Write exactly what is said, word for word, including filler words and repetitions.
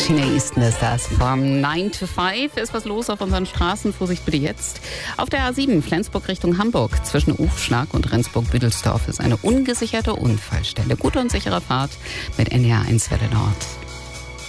Chinesen ist das. Vom nine to five ist was los auf unseren Straßen. Vorsicht bitte jetzt. Auf der A sieben Flensburg Richtung Hamburg zwischen Ufschlag und Rendsburg-Büdelsdorf ist eine ungesicherte Unfallstelle. Gute und sichere Fahrt mit N D R eins Welle Nord.